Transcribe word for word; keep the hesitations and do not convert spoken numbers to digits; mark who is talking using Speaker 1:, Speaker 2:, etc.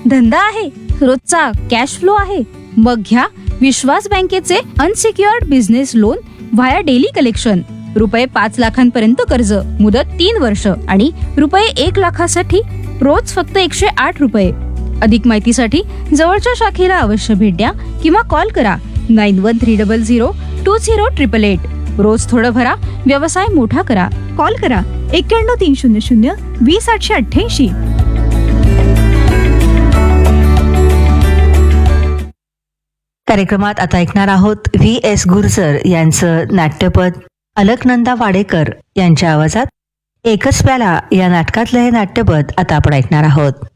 Speaker 1: धंदा आहे, रोजचा कॅश फ्लो आहे, मग घ्या विश्वास बँकेचे unsecured business loan via daily collection. रुपये पाच लाखांपर्यंत कर्ज, मुदत तीन वर्ष आणि रुपये एक लाखासाठी रोज फक्त एकशे आठ रुपये. अधिक माहितीसाठी जवळच्या शाखेला अवश्य भेट द्या किंवा कॉल करा nine one three double zero to zero triple eight. रोज थोडं भरा, व्यवसाय मोठा करा.
Speaker 2: कॉल करा एक्क्याण्णव तीन शून्य शून्य वीस आठशे अठ्ठ्याऐंशी.
Speaker 3: कार्यक्रमात आता ऐकणार आहोत व्ही एस गुर्जर यांचं नाट्यपद अलकनंदा वाडेकर यांच्या आवाजात. एकच प्याला या नाटकातलं हे नाट्यपद आता आपण ऐकणार आहोत.